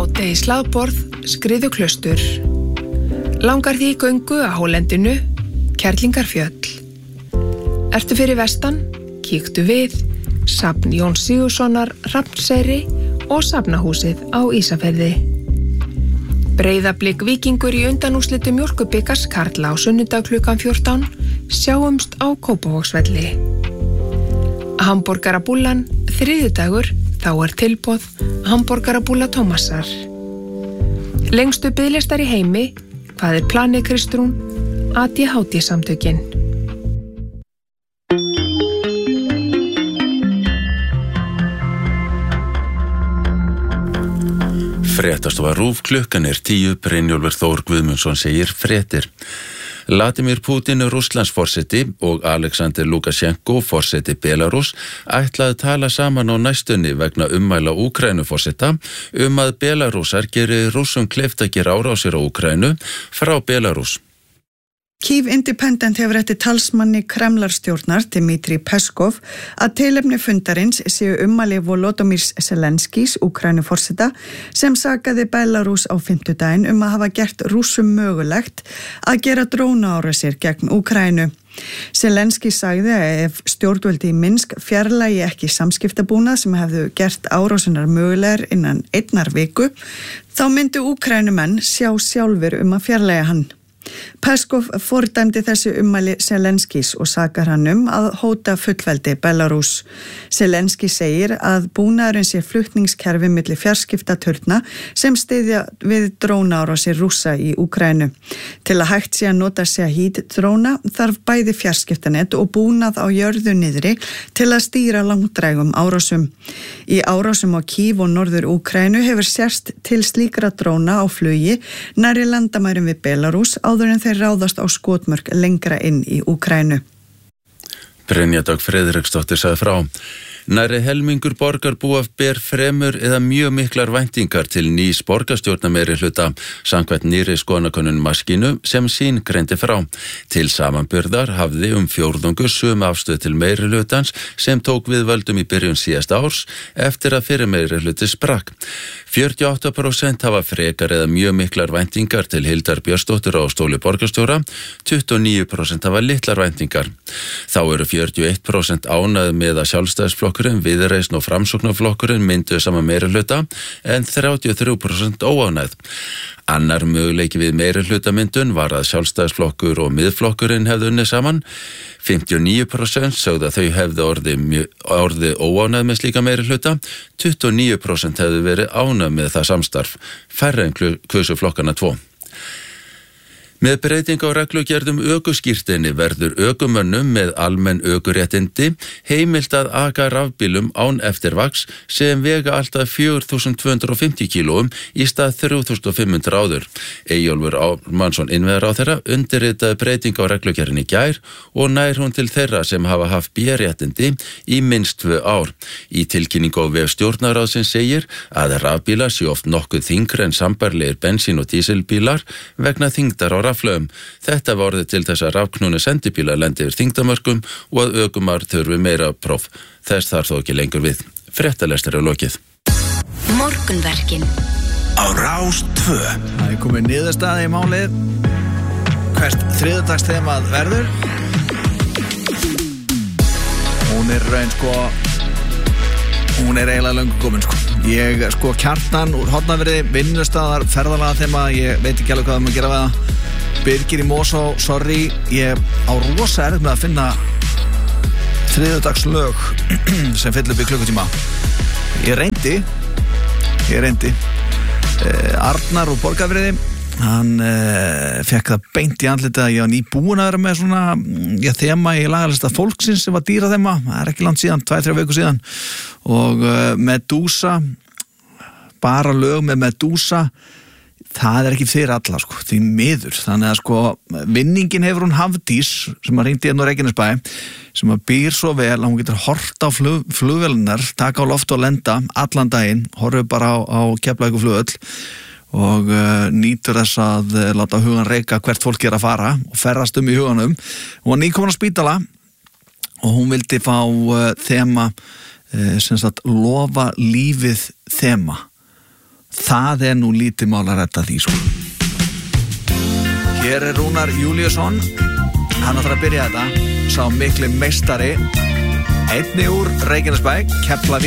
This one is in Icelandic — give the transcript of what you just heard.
hádegi slaðborð, Skriðuklaustur. Langar því í göngu á hálendinu, Kerlingarfjöll. Ertu fyrir vestan, kíktu við, safn Jóns Sigurðssonar, Hrafnseyri og safnahúsið á Ísafirði. Breiðablik Víkingur í undanúrslitum Mjólkurbikars karla á sunnudag klukkan 14, sjáumst á Kópavogsvelli. Hamborgarabúllan, þriðjudagur, þá tilboð Hamborgarabúlla Tómasar. Lengstu biðlistar í heimi, hvað planið Kristrún, ADHD-samtökin. Fréttastofa RÚV, klukkan 10, Brynjólfur Þór Guðmundsson segir fréttir. Vladimir Putin, Rússlandsforseti og Alexander Lukashenko, forseti Belarus, ætlaði tala saman á næstunni vegna ummæla Úkraínuforseta að Belarusar geri Rússum kleift að gera árásir á Úkraínu frá Belarus. Kyiv Independent hefur eftir talsmanni Kremlarstjórnar Dmitri Peskov að tilefni fundarins séu ummæli Volodymyrs Zelenskís, Úkraínuforseta, sem sakaði Belarus á fimmtudaginn að hafa gert Rússum mögulegt að gera drónaárásir gegn Úkraínu. Zelenskí sagði að ef stjórnvöldi í Minsk fjarlægi ekki samskiptabúnað sem hefðu gert árásunar mögulegar innan 1 viku, þá myndu Úkraínumenn sjá sjálfur að fjarlægja hann. Peskov fordæmdi þessi ummæli Zelenskís og sakar hann að hóta fullveldi Belarus. Zelenskí segir að búnaðurinn sé flutningskerfi milli fjarskiptaturna sem styðja við drónaárásir Rússa í Úkraínu. Til að hægt sé að nota Shahid-dróna þarf bæði fjarskiptanet og búnað á jörðu niðri til að stýra langdrægum árásum. Í árásum á Kyiv og norður Úkraínu hefur sérst til slíkra dróna á flugi nærri landamærum við Belarus áður en þeir ráðast á skotmörk lengra inn í Úkraínu. Brynja Dögg Friðriksdóttir sagði frá. Nærri helmingur borgarbúa ber fremur eða mjög miklar væntingar til nýs borgarstjórnarmeirihluta samkvæmt nýrri skoðanakönnun Maskínu sem sín greindi frá. Til samanburðar hafði fjórðungur sömu afstöðu til meirihlutans sem tók við völdum í byrjun síðasta árs eftir að fyrir meirihluti sprakk. 48% hafa frekar eða mjög miklar væntingar til Hildar Björnsdóttur á stóli borgarstjóra, 29% hafa litlar væntingar. Þá eru 41% ánægð með að Sjálfstæðisflokkurinn, Viðreisn og Framsóknarflokkurinn mynduðu sama meirihluta en 33% óánægð. Annar möguleiki við meirihlutamyndun var að Sjálfstæðisflokkur og Miðflokkurinn hefðu unnið saman. 59% sögðu að þau hefðu orðið óánægð með slíka meirihluta, 29% hefðu verið ánægð með það samstarf, færri en kusu flokkana 2. Með breyting á reglugerðum ökuskírteini verður ökumönnum með almenn ökuréttindi heimilt að aka rafbílum án eftirvaks sem vega alltaf 4.250 kílóum í stað 3.500 áður. Eyjólfur Ármannsson innviðaráðherra undirritaði breyting á reglugerðinni í gær og nær hún til þeirra sem hafa haft B-réttindi í minnst 2 ár. Í tilkynningu á vef stjórnarráðsins segir að rafbílar séu oft nokkuð þyngri en sambærilegir bensín- og dísilbílar vegna þyngdar á raflögum. Þetta var orðið til þess að rafknúnir sendibílar lendi yfir þyngdarmörkum og að ökumar þurfi meira próf. Þess þarf þó ekki lengur við. Fréttalestur lokið. Morgunverkin á Rás 2. Það er komið niðurstaða í málið. Hvert þriðjudagsþemað verður? Hún er raun hún er eiginlega löngu komin Ég Kjartan úr Hornafirði, vinnustaðar, ferðalaga þema, ég veit ekki alveg hvað maður gera við það. Birgir í Mosó, sorry, ég á rosa erfitt með að finna þriðjudagslög sem fyll upp í klukkutíma. Ég reyndi. Arnar úr Borgarfirði, hann fekk það beint í andlitið að ég var nýbúin að vera með svona þema í lagalista fólksins sem var dýraþema. Það er ekki langt síðan, 2-3 vikur síðan. Og Medusa, bara lög með Medusa, það er ekki fyrir alla því miður. Þannig að vinningin hefur hún Hafdís sem að hringdi hérna á Reykjanesbæ sem að býr svo vel að hún getur hort á flugvélarnar, taka á loft og lenda allan daginn, horfir bara á Keflavíkurflugvöll og nýtur þess að láta hugan reika hvert fólk er að fara og ferðast í huganum. Hún var nýkomin á spítala og hún vildi fá þema sem sagt lofa lífið þema. það nú lítið mál að redda því sko. Hér Rúnar Júlíusson, hann ætlar að byrja þetta, sá mikli meistari, einni úr Reykjanesbæ, Keflavík.